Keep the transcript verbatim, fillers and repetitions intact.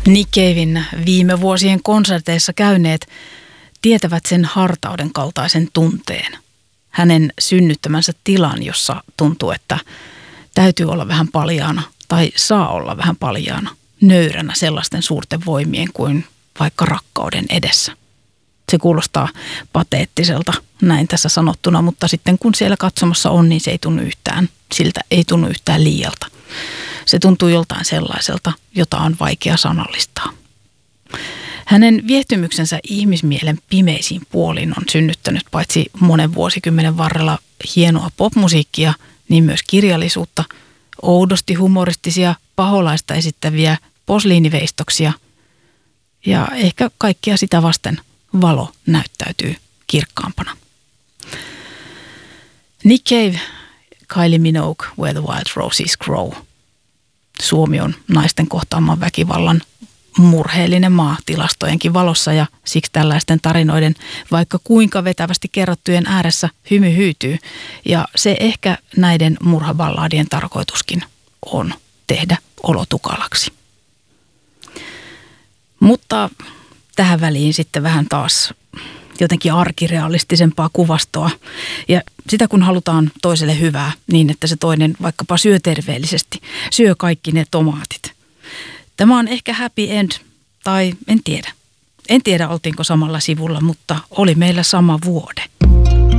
Nick Caven viime vuosien konserteissa käyneet tietävät sen hartauden kaltaisen tunteen. Hänen synnyttämänsä tilan, jossa tuntuu, että täytyy olla vähän paljaana tai saa olla vähän paljaana, nöyränä sellaisten suurten voimien kuin vaikka rakkauden edessä. Se kuulostaa pateettiselta näin tässä sanottuna, mutta sitten kun siellä katsomassa on, niin se ei tunnu yhtään, siltä ei tunnu yhtään liialta. Se tuntuu joltain sellaiselta, jota on vaikea sanallistaa. Hänen viehtymyksensä ihmismielen pimeisiin puoliin on synnyttänyt paitsi monen vuosikymmenen varrella hienoa popmusiikkia, niin myös kirjallisuutta, oudosti humoristisia, paholaista esittäviä posliiniveistoksia ja ehkä kaikkia sitä vasten valo näyttäytyy kirkkaampana. Nick Cave, Kylie Minogue, Where the Wild Roses Grow. Suomi on naisten kohtaaman väkivallan murheellinen maa tilastojenkin valossa ja siksi tällaisten tarinoiden vaikka kuinka vetävästi kerrottujen ääressä hymy hyytyy. Ja se ehkä näiden murhaballadien tarkoituskin on tehdä olo tukalaksi. Mutta tähän väliin sitten vähän taas jotenkin arkirealistisempaa kuvastoa. Ja sitä kun halutaan toiselle hyvää niin, että se toinen vaikkapa syö terveellisesti, syö kaikki ne tomaatit. Tämä on ehkä happy end, tai en tiedä. En tiedä oltiinko samalla sivulla, mutta oli meillä sama vuode.